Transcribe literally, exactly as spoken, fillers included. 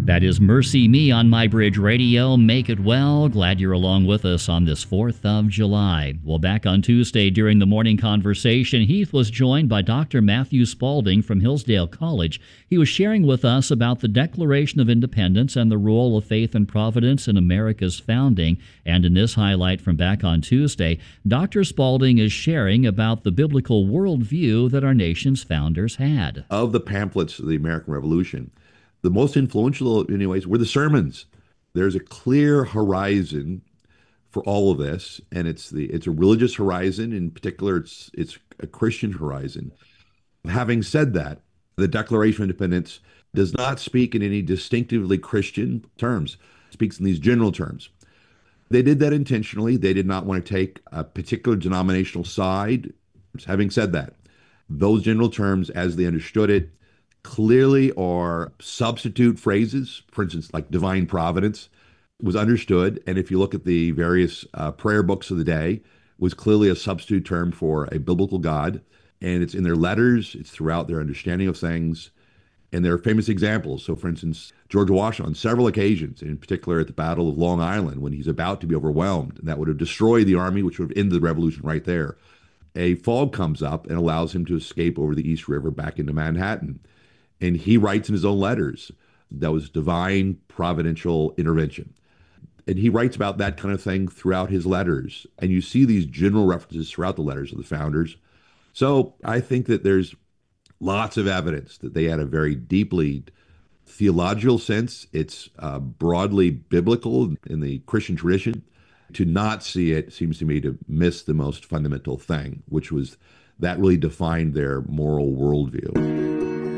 That is Mercy Me on MyBridge Radio. Make it well. Glad you're along with us on this fourth of July. Well, back on Tuesday during the morning conversation, Heath was joined by Doctor Matthew Spalding from Hillsdale College. He was sharing with us about the Declaration of Independence and the role of faith and providence in America's founding. And in this highlight from back on Tuesday, Doctor Spalding is sharing about the biblical worldview that our nation's founders had. Of the pamphlets of the American Revolution, the most influential, anyways, were the sermons. There's a clear horizon for all of this, and it's the it's a religious horizon. In particular, it's it's a Christian horizon. Having said that, the Declaration of Independence does not speak in any distinctively Christian terms. It speaks in these general terms. They did that intentionally. They did not want to take a particular denominational side. Having said that, those general terms, as they understood it, clearly are substitute phrases. For instance, like divine providence was understood. And if you look at the various uh, prayer books of the day, was clearly a substitute term for a biblical God. And it's in their letters, it's throughout their understanding of things. And there are famous examples. So, for instance, George Washington, on several occasions, in particular at the Battle of Long Island, when he's about to be overwhelmed, and that would have destroyed the army, which would have ended the revolution right there, a fog comes up and allows him to escape over the East River back into Manhattan. And he writes in his own letters that was divine providential intervention. And he writes about that kind of thing throughout his letters. And you see these general references throughout the letters of the founders. So I think that there's lots of evidence that they had a very deeply theological sense. It's uh, broadly biblical in the Christian tradition. To not see it seems to me to miss the most fundamental thing, which was that really defined their moral worldview.